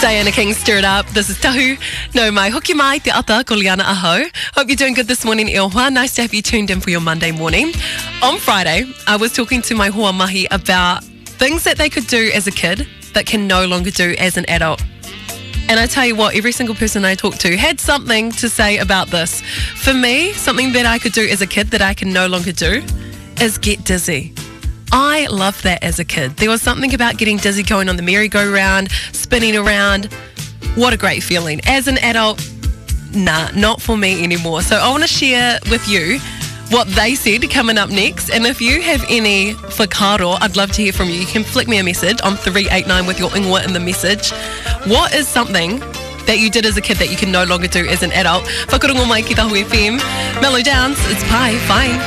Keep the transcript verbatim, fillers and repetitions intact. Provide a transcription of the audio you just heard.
Diana King, Stir It Up. This is Tahu. No mai hoki mai te ata ko Liana Aho. Hope you're doing good this morning, Ilhua. Nice to have you tuned in for your Monday morning. On Friday, I was talking to my hoa mahi about things that they could do as a kid that can no longer do as an adult. And I tell you what, every single person I talked to had something to say about this. For me, something that I could do as a kid that I can no longer do is get dizzy. I loved that as a kid. There was something about getting dizzy, going on the merry-go-round, spinning around. What a great feeling. As an adult, nah, not for me anymore. So I want to share with you what they said coming up next. And if you have any whakaaro, I'd love to hear from you. You can flick me a message on three eight nine with your ingoa in the message. What is something that you did as a kid that you can no longer do as an adult? Whakarongo mai ki Tahu F M. Mellow Downs, it's Pai, fine.